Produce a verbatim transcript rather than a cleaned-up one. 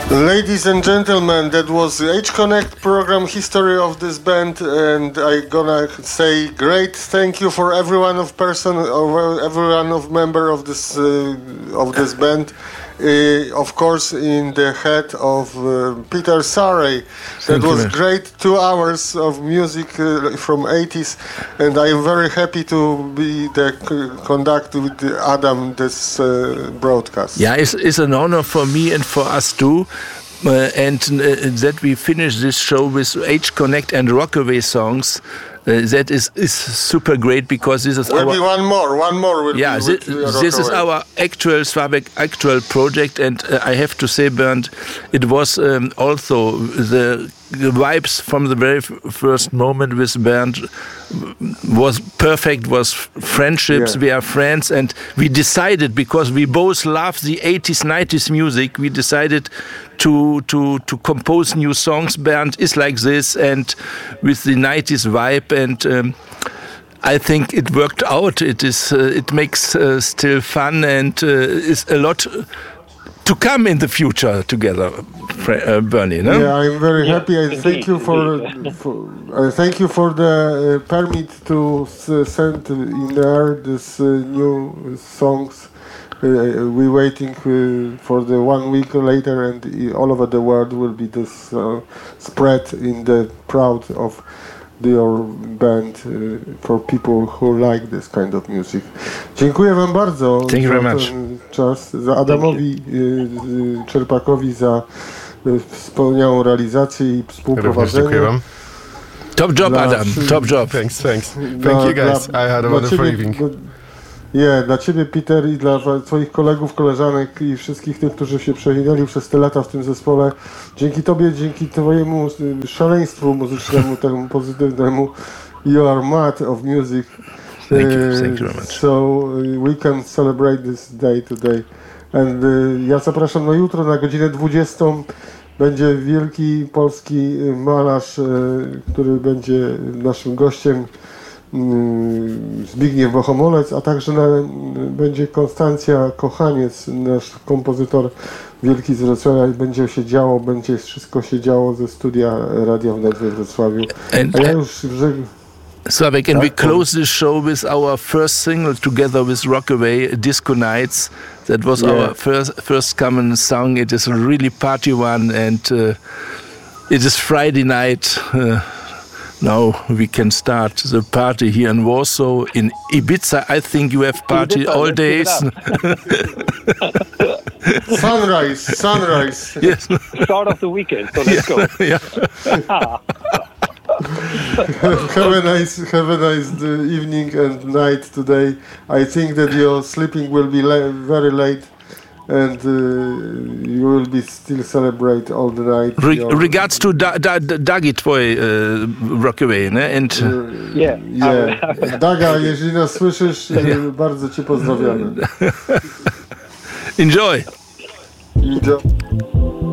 Ladies and gentlemen, that was H-Connect program history of this band, and I gonna say great thank you for every one of person, or every one of member of this uh, of this band. Uh, of course, in the head of uh, Peter Sarey. That was great two hours of music uh, from eighties, and I am very happy to be the c- conduct with Adam this uh, broadcast. Yeah, it's, it's an honor for me and for us too. Uh, and uh, that we finish this show with H-Connect and Rockaway songs. Uh, that is, is super great because this is will our... be one more, one more will yeah, be this, this is our actual Svabeck actual project, and uh, I have to say, Bernd, it was um, also the, the vibes from the very f- first moment with Bernd was perfect, was friendships, yeah. we are friends, and we decided, because we both love the eighties, nineties music, we decided to to to compose new songs. Bernd is like this, and with the nineties vibe, and um, I think it worked out. It is uh, it makes uh, still fun, and uh, is a lot to come in the future together, uh, Bernie. No? Yeah, I'm very Yeah, happy. I indeed, thank you for, for uh, thank you for the uh, permit to s- send in the air this uh, new songs. Uh, we're waiting uh, for the one week later, and uh, all over the world will be this uh, spread in the crowd of your band uh, for people who like this kind of music. Dziękuję wam bardzo Thank you za very much. ten czas, za Adamowi y, y, Czerpakowi za y, wspaniałą realizację i Również współprowadzenie. dziękuję wam. Top job, Dla Adam. wszy- Top job. Thanks, thanks. Thank Dla- you guys. dla- I had a dla wonderful ciebie- evening. dla- Yeah, dla ciebie, Peter, i dla wa- twoich kolegów, koleżanek i wszystkich tych, którzy się przewinęli przez te lata w tym zespole. Dzięki tobie, dzięki twojemu y, szaleństwu muzycznemu, temu pozytywnemu, you are mad of music. Thank you, Uh, thank you very much. So uh, we can celebrate this day today. And uh, ja zapraszam na jutro na godzinę dwudziestą. Będzie wielki polski y, malarz, y, który będzie naszym gościem. Zbigniew Bohomolec, a także na, będzie Konstancja Kochaniec, nasz kompozytor wielki z Wrocławia, i będzie się działo, będzie wszystko się działo ze studia Radia Wnet we Wrocławiu. And, A ja już żeg- Slavek, and we close this show with our first single together with Rockaway, Disco Nights. That was Yeah. our first first common song. It is a really party one, and uh, it is Friday night. Uh, now we can start the party here in Warsaw. In Ibiza, I think you have party Ibiza, all let's give it days. Sunrise, sunrise. Yes. Start of the weekend, so let's go. Yeah. Have a nice, have a nice uh, evening and night today. I think that your sleeping will be la- very late, and uh, you will be still celebrate all the night. Re- your- regards to da- da- da- Dagi Twoi, uh, Rockaway, ne? And uh, Yeah. Yeah. Daga, jeżeli nas słyszysz, y, bardzo cię pozdrawiamy. enjoy. Enjoy.